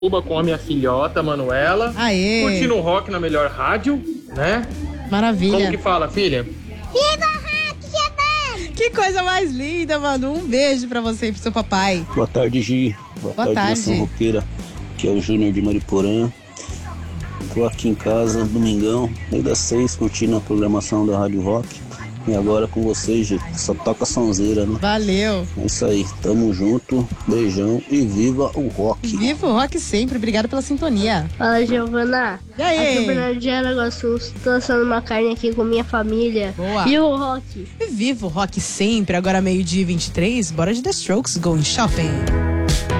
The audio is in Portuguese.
com a minha filhota, Manuela. Aê! Curtindo o rock na melhor rádio, né? Maravilha. Como que fala, filha? Que coisa mais linda, Manu. Um beijo pra você e pro seu papai. Boa tarde, Gi. Boa tarde, Nação Roqueira. Que é o Júnior de Mariporã. Tô aqui em casa, domingão, meio das 6, curtindo a programação da Rádio Rock. E agora com vocês, Gi. Só toca sonzeira, né? Valeu. É isso aí. Tamo junto. Beijão e viva o rock. Viva o rock sempre. Obrigada pela sintonia. Fala, Giovana. E aí? Aqui é o Bernardo de Araguaçu. Tô assando uma carne aqui com minha família. Boa. Viva o rock. Viva o rock sempre. Agora 12:23. Bora de The Strokes Going Shopping.